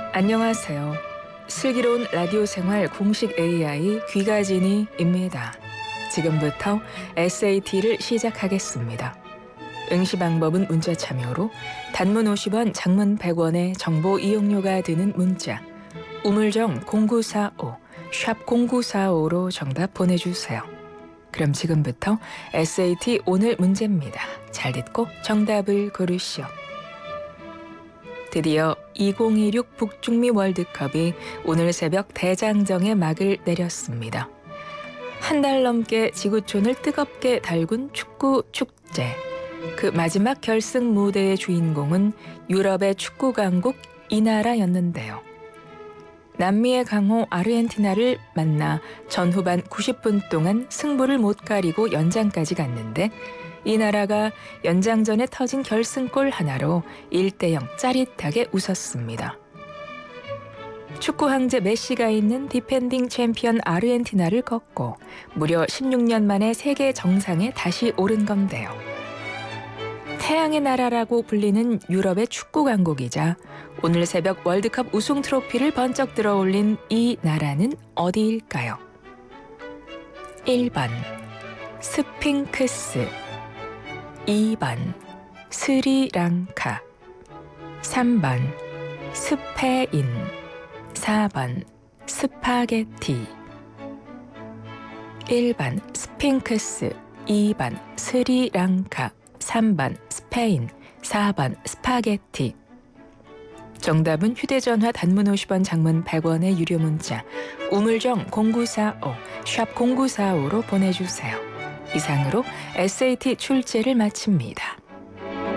안녕하세요. 슬기로운 라디오 생활 공식 AI 귀가진이입니다. 지금부터 SAT를 시작하겠습니다. 응시 방법은 문자 참여로 단문 50원, 장문 100원의 정보 이용료가 드는 문자 우물정 0945, 샵 0945로 정답 보내주세요. 그럼 지금부터 SAT 오늘 문제입니다. 잘 듣고 정답을 고르시오. 드디어 2026 북중미 월드컵이 오늘 새벽 대장정에 막을 내렸습니다. 한 달 넘게 지구촌을 뜨겁게 달군 축구 축제. 그 마지막 결승 무대의 주인공은 유럽의 축구 강국 이 나라였는데요. 남미의 강호 아르헨티나를 만나 전후반 90분 동안 승부를 못 가리고 연장까지 갔는데 이 나라가 연장전에 터진 결승골 하나로 1대0 짜릿하게 웃었습니다. 축구 황제 메시가 있는 디펜딩 챔피언 아르헨티나를 꺾고 무려 16년 만에 세계 정상에 다시 오른 건데요. 태양의 나라라고 불리는 유럽의 축구 강국이자 오늘 새벽 월드컵 우승 트로피를 번쩍 들어올린 이 나라는 어디일까요? 1번 스핑크스, 2번 스리랑카, 3번 스페인, 4번 스파게티. 1번 스핑크스, 2번 스리랑카, 3번 스페인, 4번 스파게티. 정답은 휴대전화 단문 50원, 장문 100원의 유료 문자 우물정 0945, 샵 0945로 보내주세요. 이상으로 SAT 출제를 마칩니다.